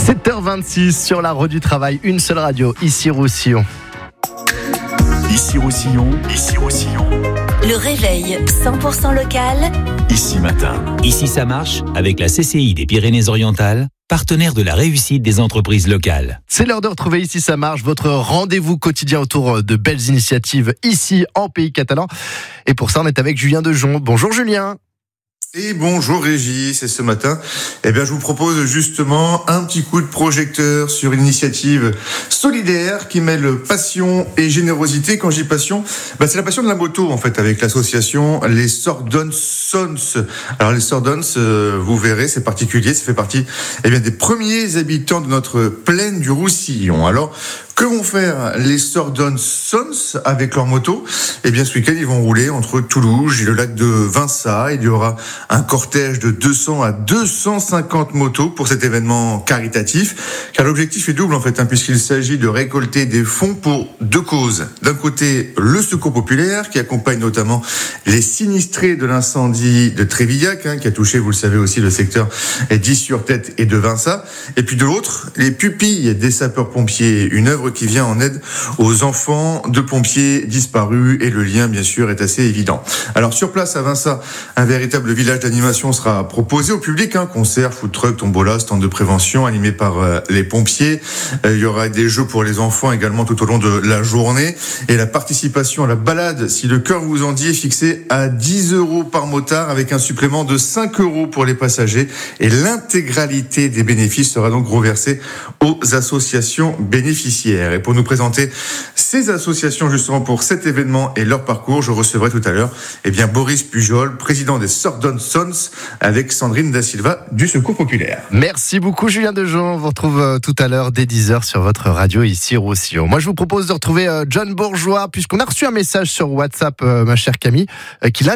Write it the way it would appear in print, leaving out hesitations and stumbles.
7h26 sur la route du travail, une seule radio, ici Roussillon. Ici Roussillon. Le réveil 100% local. Ici Matin. Ici ça marche avec la CCI des Pyrénées-Orientales, partenaire de la réussite des entreprises locales. C'est l'heure de retrouver Ici ça marche, votre rendez-vous quotidien autour de belles initiatives ici en Pays catalan. Et pour ça, on est avec Julien Dejon. Bonjour Julien. Et bonjour Régis, et ce matin, je vous propose justement un petit coup de projecteur sur une initiative solidaire qui mêle passion et générosité. Quand je dis passion, c'est la passion de la moto en fait, avec l'association Les Sordons Sons. Alors les Sordons, vous verrez, c'est particulier, ça fait partie des premiers habitants de notre plaine du Roussillon. Alors, que vont faire les Sordons Sons avec leur moto ? Ce week-end, ils vont rouler entre Toulouse et le lac de Vinça. Il y aura un cortège de 200 à 250 motos pour cet événement caritatif, car l'objectif est double en fait, puisqu'il s'agit de récolter des fonds pour deux causes. D'un côté, le secours populaire, qui accompagne notamment les sinistrés de l'incendie de Trévillac, qui a touché, vous le savez aussi, le secteur d'Is-sur-Tête et de Vinça. Et puis de l'autre, les pupilles des sapeurs-pompiers, une œuvre qui vient en aide aux enfants de pompiers disparus, et le lien bien sûr est assez évident. Alors sur place à Vinça, un véritable village d'animation sera proposé au public, concert, food truck, tombola, stand de prévention animé par les pompiers. Il y aura des jeux pour les enfants également tout au long de la journée, et la participation à la balade, si le cœur vous en dit, est fixée à 10 € par motard, avec un supplément de 5 € pour les passagers, et l'intégralité des bénéfices sera donc reversée aux associations bénéficiaires. Et pour nous présenter ces associations justement pour cet événement et leur parcours, je recevrai tout à l'heure Boris Pujol, président des Sordons Sons, avec Sandrine Da Silva du Secours Populaire. Merci beaucoup Julien Dejon. On vous retrouve tout à l'heure dès 10h sur votre radio ici Roussillon. Moi je vous propose de retrouver John Bourgeois, puisqu'on a reçu un message sur WhatsApp, ma chère Camille, qui l'a